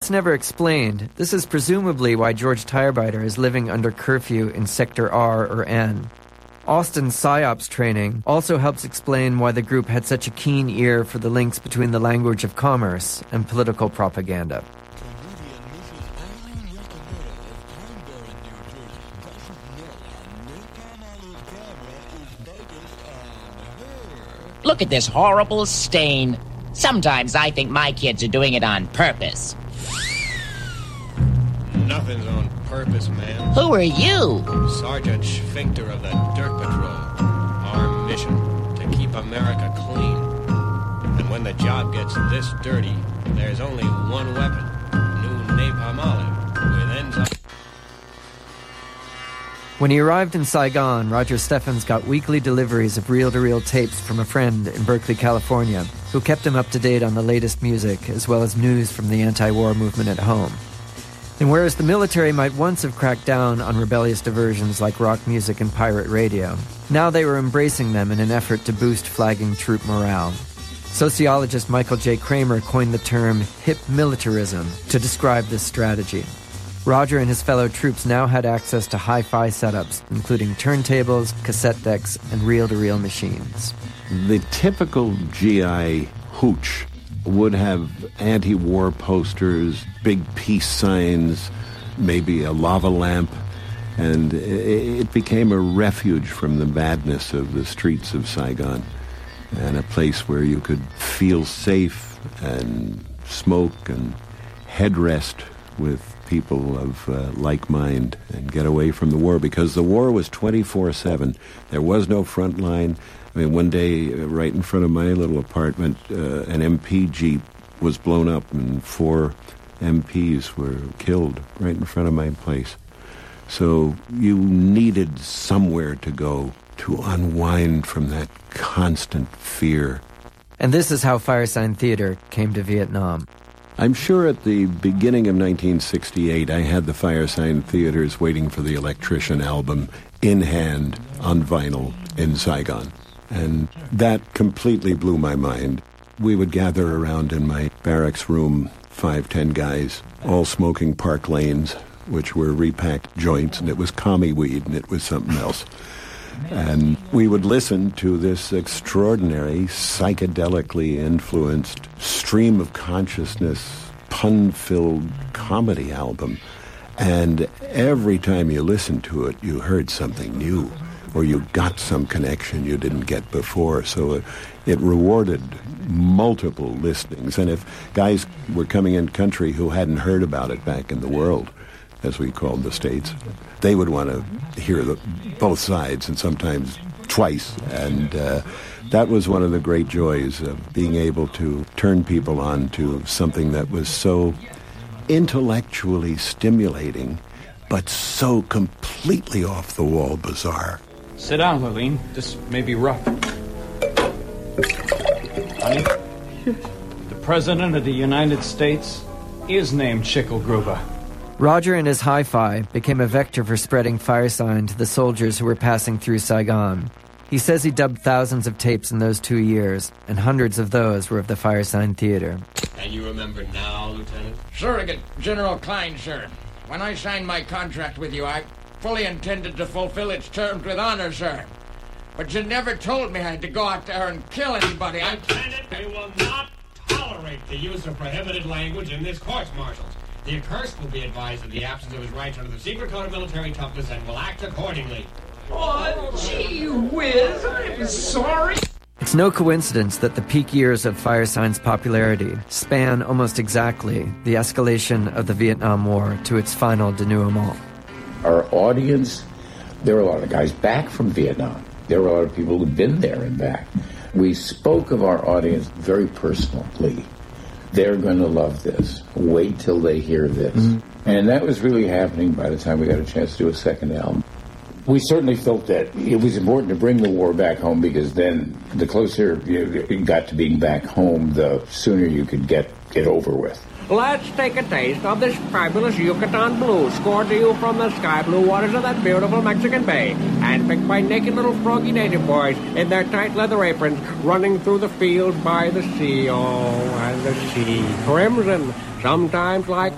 it's never explained, this is presumably why George Tirebiter is living under curfew in Sector R or N. Austin's PSYOPs training also helps explain why the group had such a keen ear for the links between the language of commerce and political propaganda. Look at this horrible stain. Sometimes I think my kids are doing it on purpose. Nothing's on purpose, man. Who are you? Sergeant Schfinkter of the Dirt Patrol. Our mission, to keep America clean. And when the job gets this dirty, there's only one weapon. New Napalm Olive, with enzymes. When he arrived in Saigon, Roger Steffens got weekly deliveries of reel-to-reel tapes from a friend in Berkeley, California, who kept him up to date on the latest music, as well as news from the anti-war movement at home. And whereas the military might once have cracked down on rebellious diversions like rock music and pirate radio, now they were embracing them in an effort to boost flagging troop morale. Sociologist Michael J. Kramer coined the term hip militarism to describe this strategy. Roger and his fellow troops now had access to hi-fi setups, including turntables, cassette decks, and reel-to-reel machines. The typical GI hooch would have anti-war posters, big peace signs, maybe a lava lamp, and it became a refuge from the madness of the streets of Saigon, and a place where you could feel safe and smoke and headrest with people of like mind and get away from the war, because the war was 24/7. There was no front line. I mean, one day, right in front of my little apartment, an MP Jeep was blown up and 4 MPs were killed right in front of my place. So you needed somewhere to go to unwind from that constant fear. And this is how Firesign Theatre came to Vietnam. I'm sure at the beginning of 1968, I had the Firesign Theaters waiting for the Electrician album in hand on vinyl in Saigon. And that completely blew my mind. We would gather around in my barracks room, 5-10 guys, all smoking Park Lanes, which were repacked joints, and it was commie weed, and it was something else. And we would listen to this extraordinary, psychedelically influenced stream of consciousness, pun-filled comedy album. And every time you listened to it, you heard something new, or you got some connection you didn't get before. So it rewarded multiple listenings. And if guys were coming in country who hadn't heard about it back in the world, as we called the States, they would want to hear both sides, and sometimes twice. And that was one of the great joys of being able to turn people on to something that was so intellectually stimulating, but so completely off-the-wall bizarre. Sit down, Lillian. This may be rough. Honey, the President of the United States is named Schicklgruber. Roger and his hi-fi became a vector for spreading Firesign to the soldiers who were passing through Saigon. He says he dubbed thousands of tapes in those 2 years, and hundreds of those were of the Firesign Theatre. And you remember now, Lieutenant? Surrogate General Klein, sir. When I signed my contract with you, I fully intended to fulfill its terms with honor, sir. But you never told me I had to go out there and kill anybody. Lieutenant, we will not tolerate the use of prohibited language in this court-martials. The accursed will be advised of the absence of his rights under the secret code of military toughness and will act accordingly. Oh, gee whiz, I'm sorry. It's no coincidence that the peak years of Firesign's popularity span almost exactly the escalation of the Vietnam War to its final denouement. Our audience, there were a lot of guys back from Vietnam. There were a lot of people who'd been there and back. We spoke of our audience very personally. They're going to love this. Wait till they hear this. Mm-hmm. And that was really happening by the time we got a chance to do a second album. We certainly felt that it was important to bring the war back home, because then the closer you got to being back home, the sooner you could get over with. Let's take a taste of this fabulous Yucatan Blue, scored to you from the sky blue waters of that beautiful Mexican Bay, and picked by naked little froggy native boys in their tight leather aprons, running through the fields by the sea. Oh, and the sea, crimson, sometimes like